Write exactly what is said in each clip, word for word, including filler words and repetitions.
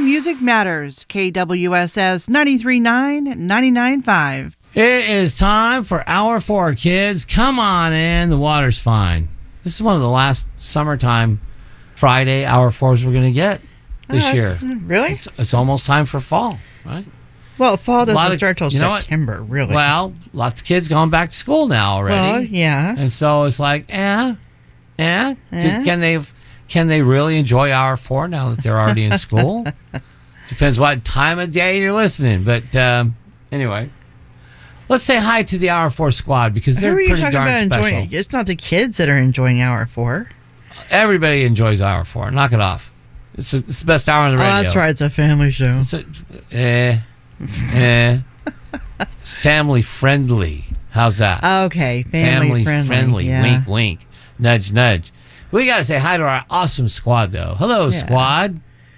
Music Matters, K W S S ninety-three point nine, ninety-nine point five. It is time for Hour four, kids. Come on in. The water's fine. This is one of the last summertime Friday Hour fours we're going to get this Oh, year. that's- Really? It's, it's almost time for fall, right? Well, fall lot doesn't of- start till you know what? September, really. Well, lots of kids going back to school now already. Well, yeah. And so it's like, eh, eh. Eh? Did- Can they can they really enjoy Hour four now that they're already in school? Depends what time of day you're listening. But um, anyway, let's say hi to the Hour four squad because they're Who are you pretty talking darn about special. enjoying it? It's not the kids that are enjoying Hour four. Everybody enjoys Hour four. Knock it off. It's, a, it's the best hour on the radio. Oh, that's right. It's a family show. It's a, eh, eh. It's family friendly. How's that? Okay, family, friendly. yeah. Wink, wink. Nudge, nudge. We got to say hi to our awesome squad, though. Hello, Yeah. squad.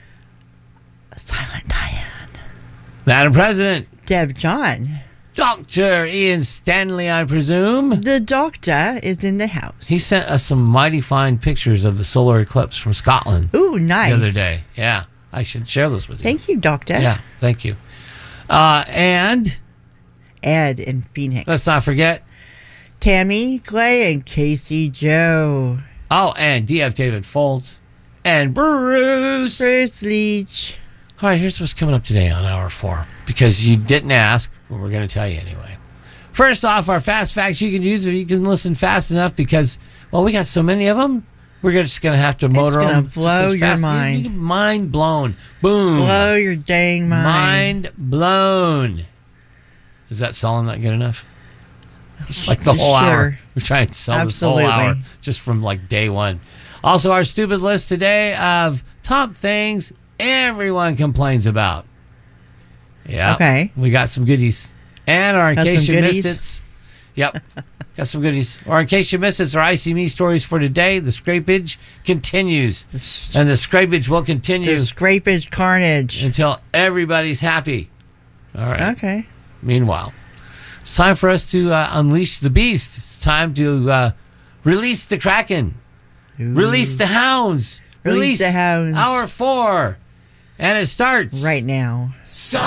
Silent Diane. Madam President. Deb John. Doctor Ian Stanley, I presume. The doctor is in the house. He sent us some mighty fine pictures of the solar eclipse from Scotland Ooh, nice. the other day. Yeah, I should share those with you. Thank you, doctor. Yeah, thank you. Uh, and Ed in Phoenix. let's not forget. Tammy, Clay, and Casey Joe. Oh, and D F David Foltz and Bruce. Bruce Leach. All right, here's what's coming up today on Hour four. Because you didn't ask, but we're going to tell you anyway. First off, our fast facts you can use if you can listen fast enough because, well, we got so many of them. We're just going to have to motor gonna them. blow just as your fast- mind. Mind blown. Boom. Blow your dang mind. Mind blown. Is that selling not good enough? It's like the whole Sure. hour. We're trying to sell Absolutely. this whole hour just from like day one. Also, our stupid list today of top things everyone complains about. Yeah. Okay. We got some goodies. And our in Got case some you goodies? missed it. Yep. Got some goodies. Or in case you missed it, our I C Me stories for today. The scrapage continues. The, s- And the scrapage will continue the scrapage carnage. until everybody's happy. All right. Okay. Meanwhile, it's time for us to uh, unleash the beast. It's time to uh, release the Kraken. Ooh. Release the hounds. Release the hounds. Hour four. And it starts Right now.